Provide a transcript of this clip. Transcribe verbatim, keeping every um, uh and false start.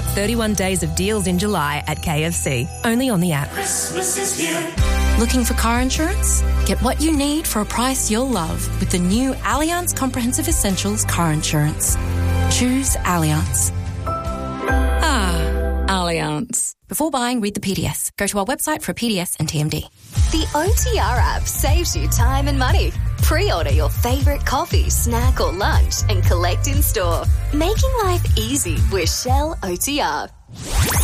Tap thirty-one days of deals in July at K F C. Only on the app. Christmas is here. Looking for car insurance? Get what you need for a price you'll love with the new Allianz Comprehensive Essentials car insurance. Choose Allianz. Ah, Allianz. Before buying, read the P D S. Go to our website for a P D S and T M D. The O T R app saves you time and money. Pre-order your favourite coffee, snack or lunch and collect in store. Making life easy with Shell O T R.